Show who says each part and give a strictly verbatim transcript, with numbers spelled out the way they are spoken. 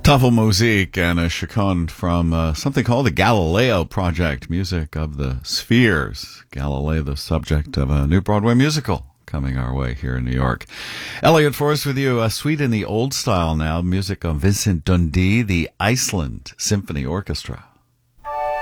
Speaker 1: Tafelmusik and a chaconne from uh, something called the Galileo Project, music of the spheres. Galileo, the subject of a new Broadway musical coming our way here in New York. Elliot Forrest with you, a suite in the old style now, music of Vincent Dundee, the Iceland Symphony Orchestra.